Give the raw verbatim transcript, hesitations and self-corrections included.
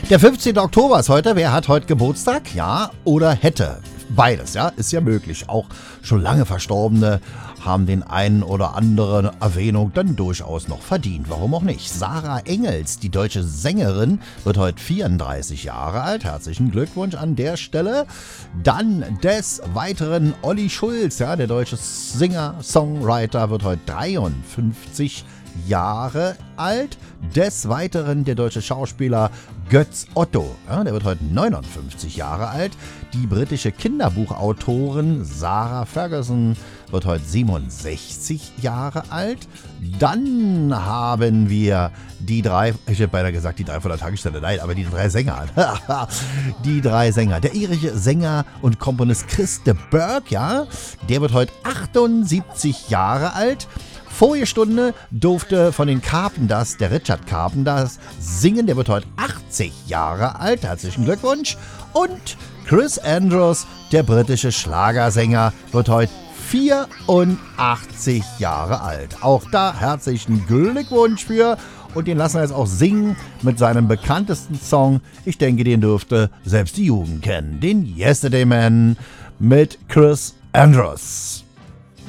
Der fünfzehnte Oktober ist heute. Wer hat heute Geburtstag? Ja oder hätte? Beides, ja, ist ja möglich. Auch schon lange Verstorbene haben den einen oder anderen Erwähnung dann durchaus noch verdient. Warum auch nicht? Sarah Engels, die deutsche Sängerin, wird heute vierunddreißig Jahre alt. Herzlichen Glückwunsch an der Stelle. Dann des Weiteren Olli Schulz, ja, der deutsche Singer, Songwriter, wird heute dreiundfünfzig Jahre alt. Des Weiteren der deutsche Schauspieler Götz Otto, ja, der wird heute neunundfünfzig Jahre alt. Die britische Kinderbuchautorin Sarah Ferguson wird heute siebenundsechzig Jahre alt. Dann haben wir die drei, ich hätte beinahe gesagt die drei von der Tagesstelle, nein, aber die drei Sänger. die drei Sänger. Der irische Sänger und Komponist Chris de Burgh, ja, der wird heute achtundsiebzig Jahre alt. Vorige Stunde durfte von den Carpenters, der Richard Carpenters, singen. Der wird heute achtzig Jahre alt. Herzlichen Glückwunsch. Und Chris Andrews, der britische Schlagersänger, wird heute vierundachtzig Jahre alt. Auch da herzlichen Glückwunsch für. Und den lassen wir jetzt auch singen mit seinem bekanntesten Song. Ich denke, den dürfte selbst die Jugend kennen. Den Yesterday Man mit Chris Andrews.